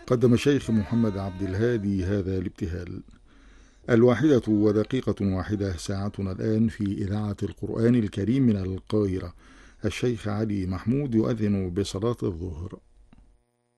قدم الشيخ محمد عبد الهادي هذا الابتهال. 1:01 ساعتنا الآن في إذاعة القرآن الكريم من القاهرة. الشيخ علي محمود يؤذن بصلاة الظهر.